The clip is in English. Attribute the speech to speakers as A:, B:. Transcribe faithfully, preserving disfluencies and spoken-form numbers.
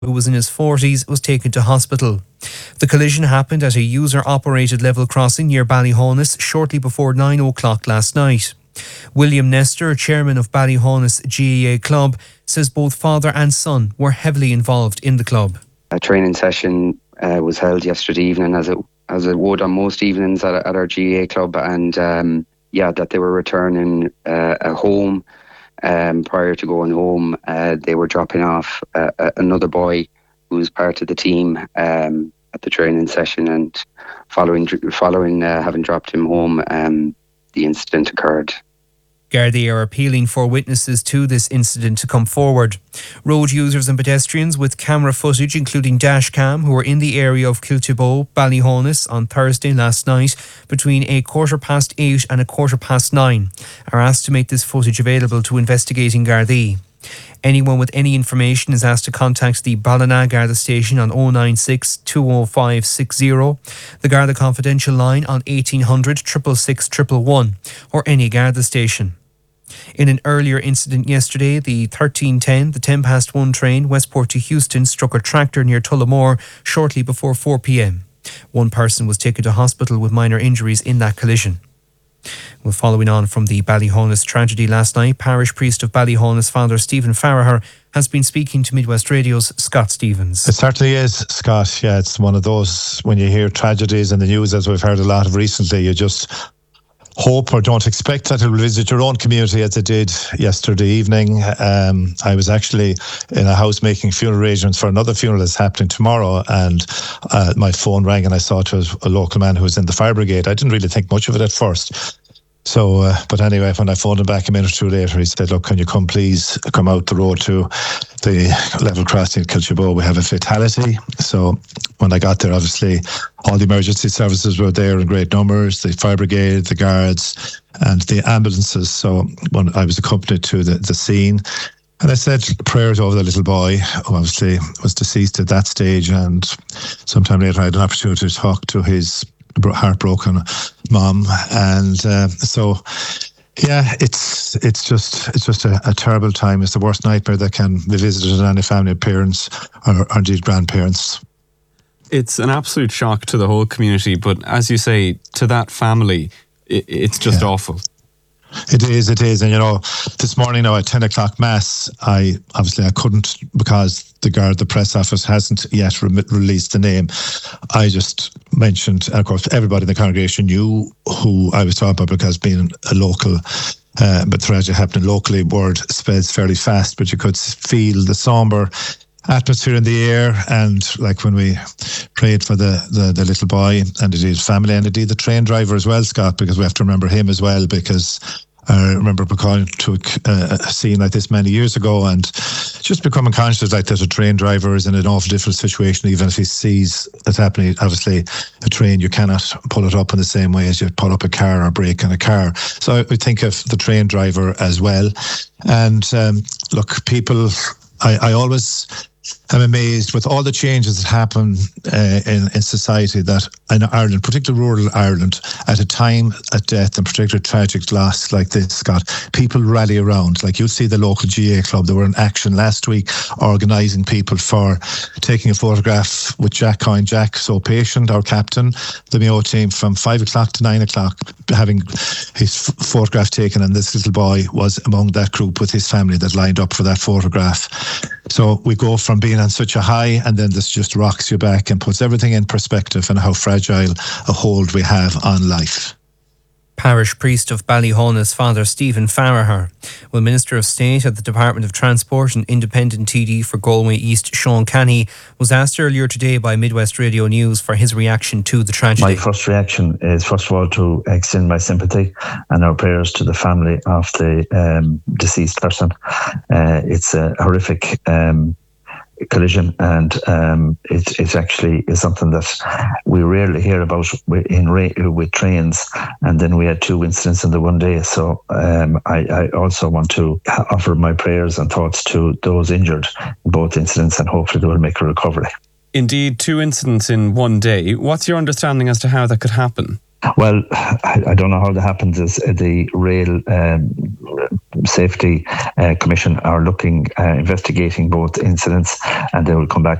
A: who was in his forties, was taken to hospital. The collision happened at a user-operated level crossing near Ballyhonus shortly before nine o'clock last night. William Nestor, chairman of Ballyhonus G A A Club, says both father and son were heavily involved in the club.
B: A training session uh, was held yesterday evening, as it as it would on most evenings at, at our G A A club, and um, yeah, that they were returning uh, a home. Um, prior to going home, uh, they were dropping off uh, another boy who was part of the team um, at the training session, and following following uh, having dropped him home, um, the incident occurred.
A: Gardaí are appealing for witnesses to this incident to come forward. Road users and pedestrians with camera footage, including dash cam, who were in the area of Kiltybow, Ballyhonus on Thursday last night between a quarter past eight and a quarter past nine, are asked to make this footage available to investigating Gardaí. Anyone with any information is asked to contact the Ballina Garda station on oh nine six, two oh five six oh, the Garda Confidential line on eighteen hundred, six six six, one one one, or any Garda station. In an earlier incident yesterday, the thirteen ten, the ten past one train Westport to Houston struck a tractor near Tullamore shortly before four p.m. One person was taken to hospital with minor injuries in that collision. Well, following on from the Ballyhonus tragedy last night, parish priest of Ballyhonus, Father Stephen Farragher, has been speaking to Midwest Radio's Scott Stevens.
C: It certainly is, Scott. Yeah, it's one of those, when you hear tragedies in the news, as we've heard a lot of recently, you just hope or don't expect that it will visit your own community as it did yesterday evening. Um, I was actually in a house making funeral arrangements for another funeral that's happening tomorrow, and uh, my phone rang and I saw it was a local man who was in the fire brigade. I didn't really think much of it at first. So, uh, but anyway, when I phoned him back a minute or two later, he said, look, can you come please come out the road to the level crossing at Kiltybow? We have a fatality. So when I got there, obviously all the emergency services were there in great numbers, the fire brigade, the guards and the ambulances. So when I was accompanied to the, the scene, and I said prayers over the little boy, who obviously was deceased at that stage, and sometime later I had an opportunity to talk to his heartbroken mom, and uh, so yeah, it's it's just it's just a, a terrible time. It's the worst nightmare that can be visited in any family of parents or, or indeed grandparents.
D: It's an absolute shock to the whole community, but as you say, to that family, it, it's just
C: yeah.
D: awful.
C: It is, it is. And, you know, this morning now at ten o'clock Mass, I obviously I couldn't, because the guard, the press office hasn't yet re- released the name. I just mentioned, and of course, everybody in the congregation knew who I was talking about, because being a local, uh, but tragedy happening locally, word spreads fairly fast, but you could feel the sombre atmosphere in the air. And like when we prayed for the, the, the little boy and indeed his family, and indeed the train driver as well, Scott, because we have to remember him as well, because I remember going to a, a scene like this many years ago, and just becoming conscious like that a train driver is in an awful different situation, even if he sees it's happening. Obviously, a train, you cannot pull it up in the same way as you pull up a car or brake on a car. So I think of the train driver as well. And um, look, people, I, I always I'm amazed with all the changes that happen uh, in, in society, that in Ireland, particularly rural Ireland, at a time of death and particularly tragic loss like this, Scott, people rally around. Like you see the local G A A club, they were in action last week organising people for taking a photograph with Jack Coyne. Jack, so patient, our captain, the Mayo team, from five o'clock to nine o'clock, having his f- photograph taken, and this little boy was among that group with his family that lined up for that photograph. So we go from being on such a high, and then this just rocks you back and puts everything in perspective and how fragile a hold we have on life.
A: Parish priest of Ballyhonus, Father Stephen Farragher. Well, Minister of State at the Department of Transport and Independent T D for Galway East, Sean Canny, was asked earlier today by Midwest Radio News for his reaction to the tragedy.
E: My first reaction is, first of all, to extend my sympathy and our prayers to the family of the um, deceased person. Uh, it's a horrific um collision, and um, it, it actually is something that we rarely hear about in with trains, and then we had two incidents in the one day. So um, I, I also want to offer my prayers and thoughts to those injured in both incidents, and hopefully they will make a recovery.
D: Indeed, two incidents in one day. What's your understanding as to how that could happen?
E: Well, I, I don't know how that happens. As the rail um, Safety uh, Commission are looking, uh, investigating both incidents, and they will come back